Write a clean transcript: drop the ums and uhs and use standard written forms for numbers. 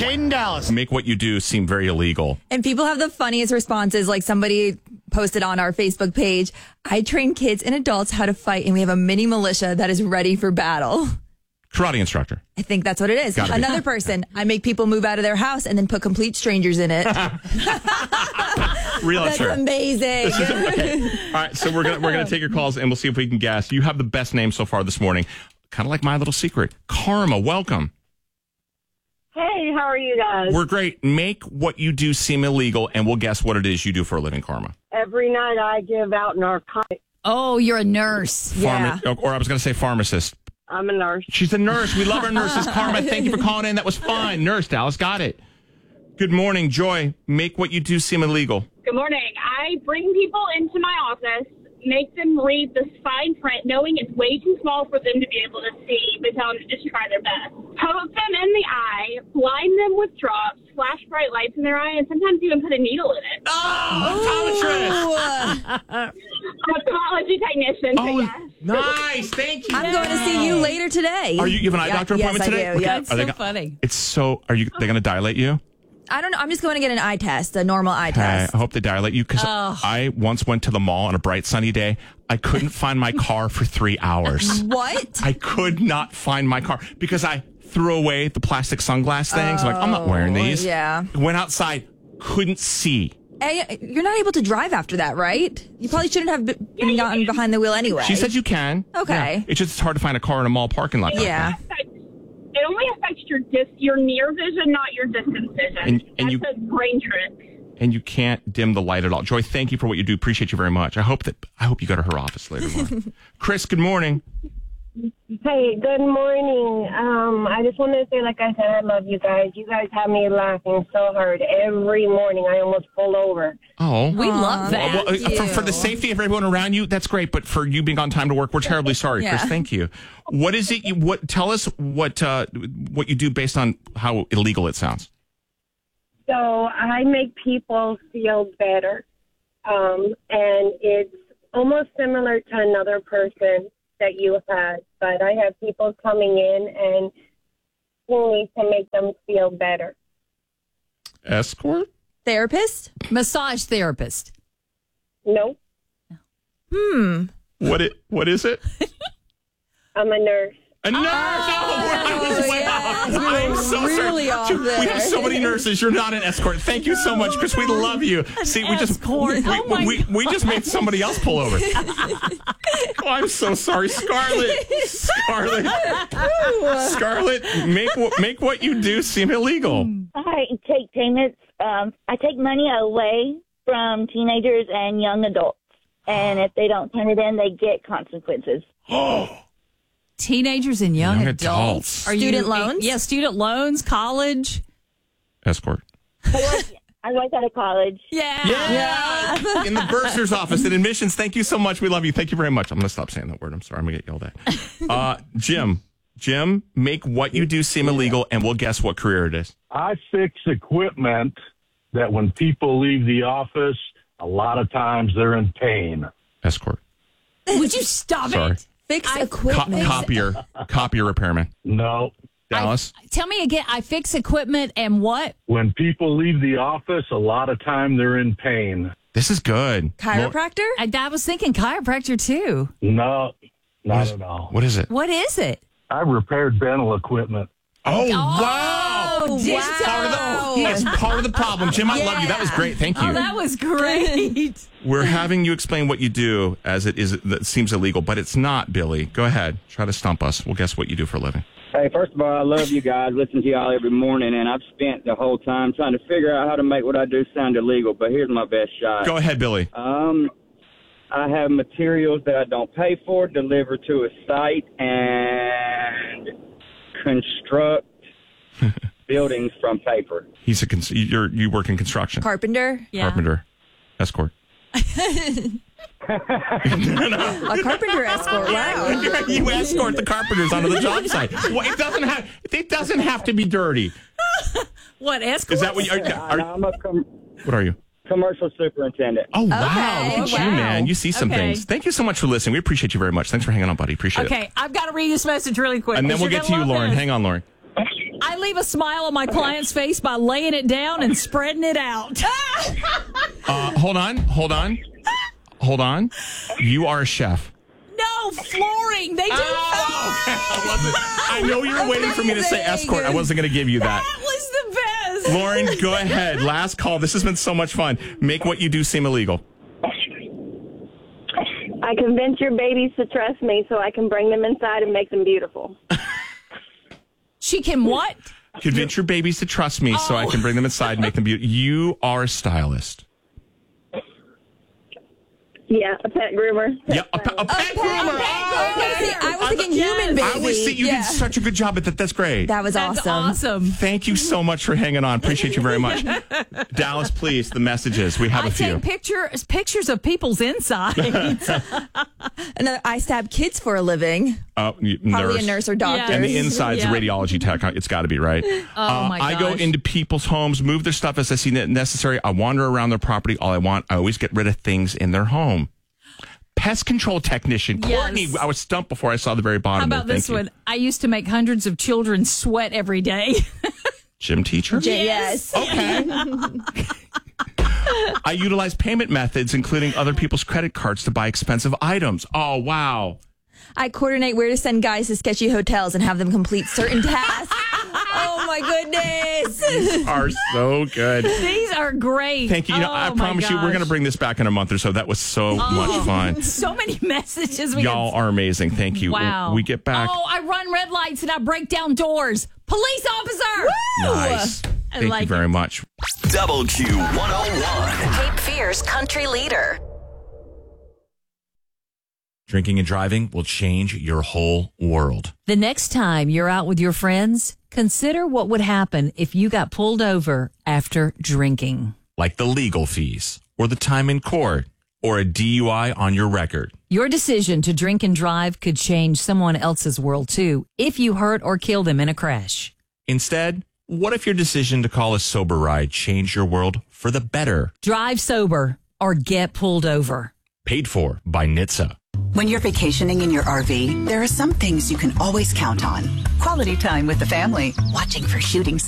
Caden Dallas. Make what you do seem very illegal. And people have the funniest responses. Like somebody posted on our Facebook page, I train kids and adults how to fight, and we have a mini militia that is ready for battle. Karate instructor. I think that's what it is. Gotta be. Another person, I make people move out of their house and then put complete strangers in it. Realtor. That's amazing. Okay. All right, so we're gonna take your calls and we'll see if we can guess. You have the best name so far this morning. Kind of like my little secret. Karma, welcome. Hey, how are you guys? We're great. Make what you do seem illegal, and we'll guess what it is you do for a living, Karma. Every night I give out narcotics. Oh, you're a nurse. Yeah. Or I was going to say pharmacist. I'm a nurse. She's a nurse. We love our nurses. Karma, thank you for calling in. That was fine. Nurse, Dallas, got it. Good morning, Joy. Make what you do seem illegal. Good morning. I bring people into my office, make them read the fine print, knowing it's way too small for them to be able to see, but tell them to just try their best. Poke them in the eye, blind them with drops, flash bright lights in their eye, and sometimes even put a needle in it. Oh, Ophthalmology technician. Oh, yes. nice. Thank you. I'm going to see you later today. You have an eye doctor appointment today? Yes, I do. Yeah, Yep. it's so funny. It's so, they going to dilate you? I don't know. I'm just going to get an eye test, a normal eye Okay, test. I hope they dilate you because I once went to the mall on a bright sunny day. I couldn't find my car for 3 hours. What? I could not find my car because I threw away the plastic sunglass things. I'm like, I'm not wearing these. Yeah. Went outside, couldn't see. Hey, you're not able to drive after that, right? You probably shouldn't have been gotten behind the wheel anyway. She said you can. Okay. Yeah. It's just hard to find a car in a mall parking lot. Yeah. It only affects your near vision, not your distance vision. And That's a brain trick. And you can't dim the light at all. Joy, thank you for what you do. Appreciate you very much. I hope you go to her office later on. Chris, good morning. Hey, good morning. I just wanted to say, like I said, I love you guys. You guys have me laughing so hard every morning. I almost pull over. Oh, We love that. Well, for the safety of everyone around you, that's great. But for you being on time to work, we're terribly sorry, Chris. Thank you. What is it? Tell us what you do based on how illegal it sounds. So I make people feel better, and it's almost similar to another person that you had. But I have people coming in and need to make them feel better. Escort? Therapist? Massage therapist. Nope. What is it? I'm a nurse. A nurse! I'm so really sorry. off there. We have so many nurses. You're not an escort. Thank you so much, Chris. We love you. See, we just made somebody else pull over. Oh, I'm so sorry, Scarlett. Scarlett, make what you do seem illegal. I take payments. I take money away from teenagers and young adults, and if they don't turn it in, they get consequences. Teenagers and young adults. Student loans? Yeah, student loans, college. Escort. I work at a college. Yeah. In the bursar's office at admissions. Thank you so much. We love you. Thank you very much. I'm going to stop saying that word. I'm sorry. I'm going to get yelled at. Jim, make what you do seem illegal, and we'll guess what career it is. I fix equipment that when people leave the office, a lot of times they're in pain. Escort. Would you stop Sorry. it? Fix equipment. Copier repairman. No. Dallas? Tell me again. I fix equipment and what? When people leave the office, a lot of time they're in pain. This is good. Chiropractor? I was thinking chiropractor too. No, not at all. What is it? What is it? I repaired dental equipment. Oh, wow. That's part of the problem. Jim, I love you. That was great. Thank you. Oh, that was great. We're having you explain what you do as it is. That seems illegal, but it's not, Billy. Go ahead. Try to stump us. We'll guess what you do for a living. Hey, first of all, I love you guys. Listen to y'all every morning, and I've spent the whole time trying to figure out how to make what I do sound illegal, but here's my best shot. Go ahead, Billy. I have materials that I don't pay for delivered to a site and construct buildings from paper. You work in construction. Carpenter? Yeah. Carpenter. Escort. A carpenter escort. Wow. You escort the carpenters onto the job site. Well, it doesn't have to be dirty. What, escort? Is that what you what are you? Commercial superintendent. Oh, wow. Okay. Look at you, man. You see some things. Thank you so much for listening. We appreciate you very much. Thanks for hanging on, buddy. Appreciate it. Okay, I've got to read this message really quick. And then we'll get to you, Lauren. Hang on, Lauren. I leave a smile on my client's face by laying it down and spreading it out. Hold on. You are a chef. No, flooring. They do. I know you were waiting for me to say escort. I wasn't going to give you that. That was the best. Lauren, go ahead. Last call. This has been so much fun. Make what you do seem illegal. I convince your babies to trust me so I can bring them inside and make them beautiful. She can what? Convince your babies to trust me so I can bring them inside and make them beautiful. You are a stylist. Yeah, a pet groomer. Yeah, a pet groomer. I was thinking human baby. I always think you did such a good job at that. That's great. That was awesome. Thank you so much for hanging on. Appreciate you very much. Dallas, please, the messages. We have a few. I take pictures of people's insides. I stab kids for a living. Probably a nurse or doctor. And the inside's radiology tech. It's got to be, right? Oh, my gosh. I go into people's homes, move their stuff as I see necessary. I wander around their property. All I want, I always get rid of things in their home. Pest control technician. Yes. Courtney, I was stumped before I saw the very bottom. How about this one? I used to make hundreds of children sweat every day. Gym teacher? Yes. Okay. I utilize payment methods, including other people's credit cards, to buy expensive items. Oh, wow. I coordinate where to send guys to sketchy hotels and have them complete certain tasks. Oh, my goodness. These are so good. These are great. Thank you. I promise you, we're going to bring this back in a month or so. That was so much fun. So many messages. Y'all are amazing. Thank you. Wow. We get back. Oh, I run red lights and I break down doors. Police officer. Woo! Nice. Thank you very much. Double Q 101. Cape Fear's country leader. Drinking and driving will change your whole world. The next time you're out with your friends, consider what would happen if you got pulled over after drinking. Like the legal fees, or the time in court, or a DUI on your record. Your decision to drink and drive could change someone else's world too, if you hurt or kill them in a crash. Instead, what if your decision to call a sober ride changed your world for the better? Drive sober or get pulled over. Paid for by NHTSA. When you're vacationing in your RV, there are some things you can always count on. Quality time with the family, watching for shooting